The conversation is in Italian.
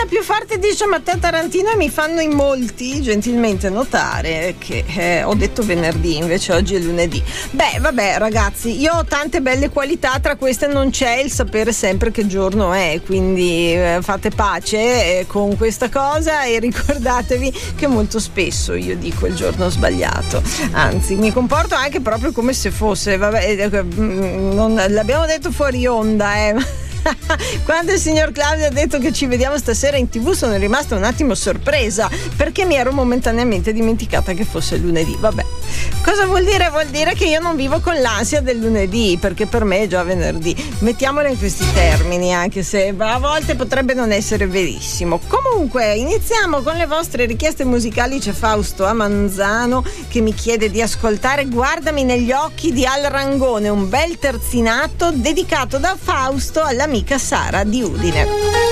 più forte dice Matteo Tarantino, e mi fanno in molti gentilmente notare che ho detto venerdì, invece oggi è lunedì. Beh, vabbè ragazzi, io ho tante belle qualità, tra queste non c'è il sapere sempre che giorno è, quindi fate pace con questa cosa e ricordatevi che molto spesso io dico il giorno sbagliato, anzi mi comporto anche proprio come se fosse, vabbè, non l'abbiamo detto fuori onda, Quando il signor Claudio ha detto che ci vediamo stasera in TV sono rimasta un attimo sorpresa, perché mi ero momentaneamente dimenticata che fosse lunedì. Vabbè, cosa vuol dire? Vuol dire che io non vivo con l'ansia del lunedì, perché per me è già venerdì. Mettiamola in questi termini, anche se a volte potrebbe non essere verissimo. Comunque iniziamo con le vostre richieste musicali. C'è Fausto a Manzano che mi chiede di ascoltare Guardami negli occhi di Al Rangone, un bel terzinato dedicato da Fausto all'amica Sara di Udine.